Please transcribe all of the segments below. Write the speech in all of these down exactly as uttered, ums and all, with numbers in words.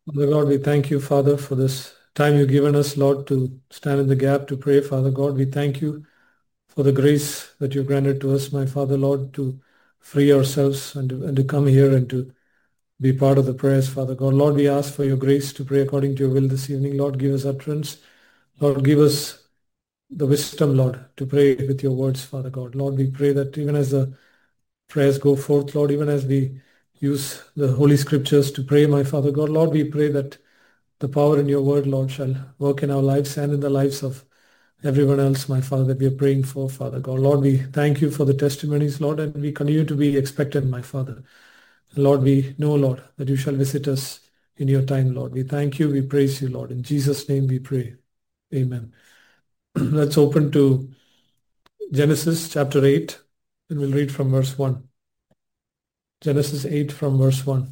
Father God, we thank you, Father, for this time you've given us, Lord, to stand in the gap to pray. Father God, we thank you for the grace that you've granted to us, my Father, Lord, to free ourselves and to, and to come here and to be part of the prayers, Father God. Lord, we ask for your grace to pray according to your will this evening. Lord, give us utterance. Lord, give us the wisdom, Lord, to pray with your words, Father God. Lord, we pray that even as the prayers go forth, Lord, even as we use the Holy Scriptures to pray, my Father God, Lord, we pray that the power in your word, Lord, shall work in our lives and in the lives of everyone else, my Father, that we are praying for, Father God. Lord, we thank you for the testimonies, Lord, and we continue to be expectant, my Father. Lord, we know, Lord, that you shall visit us in your time, Lord. We thank you, we praise you, Lord. In Jesus' name we pray. Amen. Let's open to Genesis chapter eight, and we'll read from verse one. Genesis eight from verse one.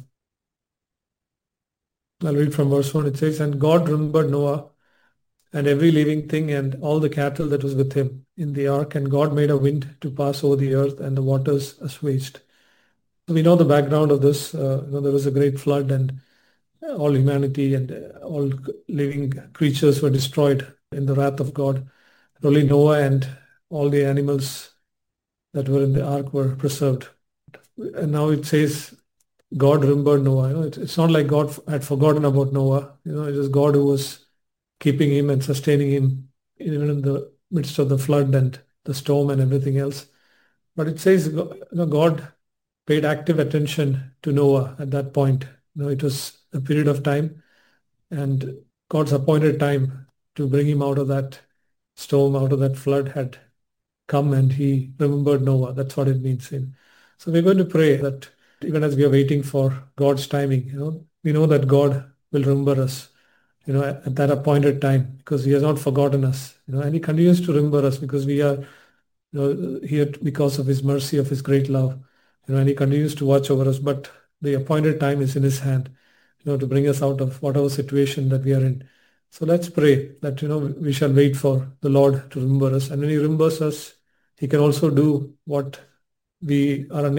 I'll read from verse one. It says, And God remembered Noah and every living thing and all the cattle that was with him in the ark, and God made a wind to pass over the earth, and the waters assuaged. So we know the background of this. Uh, you know, there was a great flood, and all humanity and uh, all living creatures were destroyed in the wrath of God. Only Noah and all the animals that were in the ark were preserved. And now it says God remembered Noah. You know, it's, it's not like God had forgotten about Noah. You know, it is God who was keeping him and sustaining him even in the midst of the flood and the storm and everything else. But it says, you know, God paid active attention to Noah at that point. You know, it was a period of time, and God's appointed time to bring him out of that storm, out of that flood had come, and he remembered Noah. That's what it means. In so we're going to pray that even as we are waiting for God's timing, you know, we know that God will remember us, you know, at, at that appointed time, because he has not forgotten us, you know, and he continues to remember us because we are, you know, here because of his mercy, of his great love, you know, and he continues to watch over us. But the appointed time is in his hand, you know, to bring us out of whatever situation that we are in. So let's pray that, you know, we shall wait for the Lord to remember us. And when he remembers us, he can also do what we are unable